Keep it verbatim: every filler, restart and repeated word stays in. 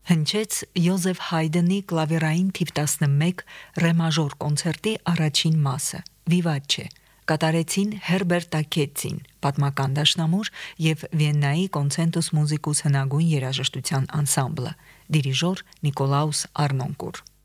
Հնչեց Յոզեֆ Հայդնի կլավերային թիվ տասնմեկ ռե մաժոր կոնցերտի առաջին մասը՝ Vivace, կատարեցին Հերբերտ Տաքեցին, պատմական դաշնամուր և Վիեննայի կոնցենտուս մուզիկուս հնագույն երաժշտության անսամբլը, դիրիժոր Նիկոլաուս Արնոնկուր։